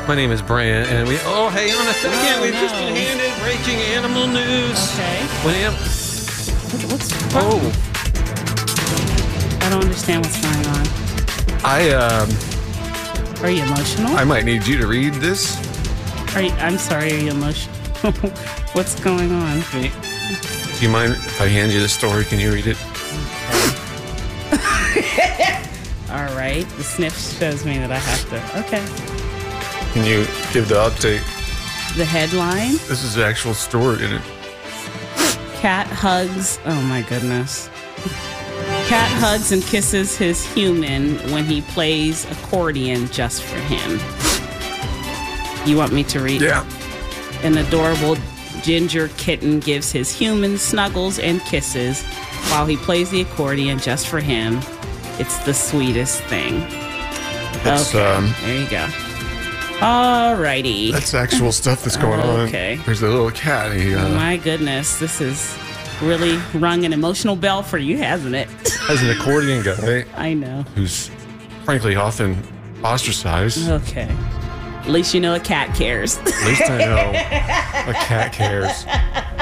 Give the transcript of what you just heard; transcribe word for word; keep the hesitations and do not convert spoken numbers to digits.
My name is Brant, and we. Oh, hey, on a second, Oh, we've no. just been handed breaking animal news. Okay. When am- What's wrong? oh, I don't understand what's going on. I um, Are you emotional? I might need you to read this. Are you, I'm sorry, are you emotional? What's going on? Can you, do you mind if I hand you the story? Can you read it? All right. The sniff shows me that I have to. Okay. Can you give the update? The headline: This is the actual story in it. Cat hugs. Oh my goodness. Cat hugs and kisses his human when he plays accordion just for him. You want me to read? Yeah. An adorable ginger kitten gives his human snuggles and kisses while he plays the accordion just for him. It's the sweetest thing. It's, okay, um, there you go. All righty. That's actual stuff that's going on. Okay. There's a little cat. He uh, My goodness, this has really rung an emotional bell for you, hasn't it? has an accordion guy I know. who's frankly often ostracized. Okay. At least you know a cat cares. At least I know a cat cares.